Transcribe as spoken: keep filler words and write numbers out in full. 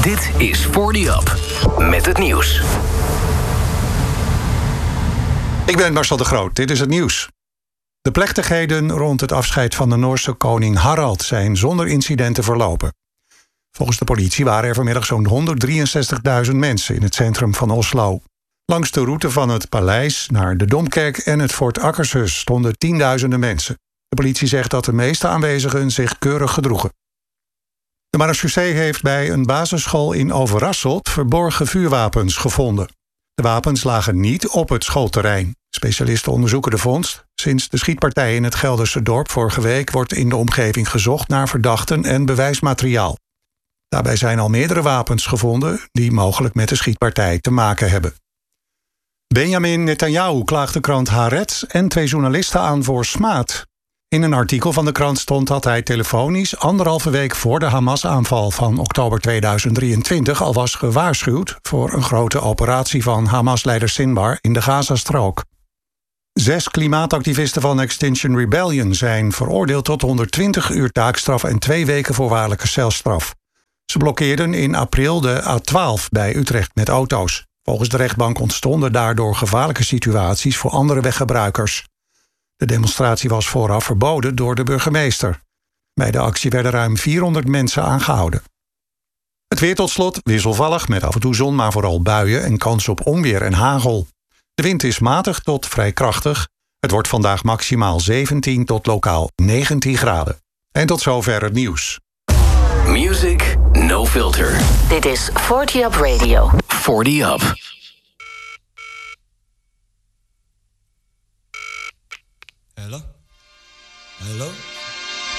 Dit is forty Up, met het nieuws. Ik ben Marcel de Groot, dit is het nieuws. De plechtigheden rond het afscheid van de Noorse koning Harald zijn zonder incidenten verlopen. Volgens de politie waren er vanmiddag zo'n honderddrieënzestigduizend mensen in het centrum van Oslo. Langs de route van het paleis naar de Domkerk en het Fort Akershus stonden tienduizenden mensen. De politie zegt dat de meeste aanwezigen zich keurig gedroegen. De marechaussee heeft bij een basisschool in Overasselt verborgen vuurwapens gevonden. De wapens lagen niet op het schoolterrein. Specialisten onderzoeken de vondst. Sinds de schietpartij in het Gelderse dorp vorige week wordt in de omgeving gezocht naar verdachten en bewijsmateriaal. Daarbij zijn al meerdere wapens gevonden die mogelijk met de schietpartij te maken hebben. Benjamin Netanyahu klaagt de krant Haaretz en twee journalisten aan voor smaad. In een artikel van de krant stond dat hij telefonisch anderhalve week voor de Hamas-aanval van oktober tweeduizend drieëntwintig al was gewaarschuwd voor een grote operatie van Hamas-leider Sinwar in de Gazastrook. Zes klimaatactivisten van Extinction Rebellion zijn veroordeeld tot honderdtwintig uur taakstraf en twee weken voorwaardelijke celstraf. Ze blokkeerden in april de A twaalf bij Utrecht met auto's. Volgens de rechtbank ontstonden daardoor gevaarlijke situaties voor andere weggebruikers. De demonstratie was vooraf verboden door de burgemeester. Bij de actie werden ruim vierhonderd mensen aangehouden. Het weer tot slot wisselvallig met af en toe zon, maar vooral buien en kans op onweer en hagel. De wind is matig tot vrij krachtig. Het wordt vandaag maximaal zeventien tot lokaal negentien graden. En tot zover het nieuws. Music No Filter. Dit is forty Up Radio. forty Up. Hello? Hello?